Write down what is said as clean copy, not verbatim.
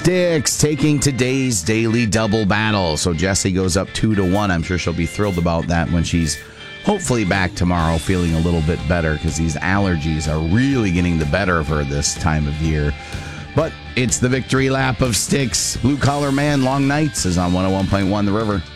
Styx taking today's daily double battle. So Jessie goes up 2-1. I'm sure she'll be thrilled about that when she's hopefully back tomorrow feeling a little bit better, because these allergies are really getting the better of her this time of year. But it's the victory lap of Styx. Blue Collar Man, Long Nights is on 101.1 The River.